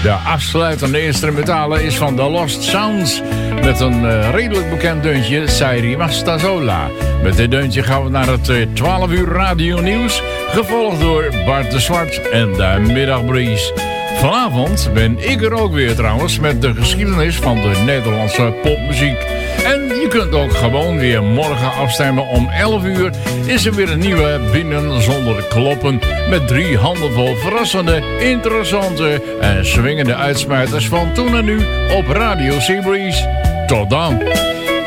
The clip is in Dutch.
De afsluitende instrumentale is van The Lost Sounds met een redelijk bekend deuntje, Sei rimasta sola. Met dit deuntje gaan we naar het 12 uur radio nieuws, gevolgd door Bart de Zwart en de Middagbries. Vanavond ben ik er ook weer trouwens met de geschiedenis van de Nederlandse popmuziek. En je kunt ook gewoon weer morgen afstemmen om 11 uur. Is er weer een nieuwe Binnen Zonder Kloppen. Met 3 handenvol verrassende, interessante en swingende uitsmijters van toen en nu op Radio Seabreeze. Tot dan!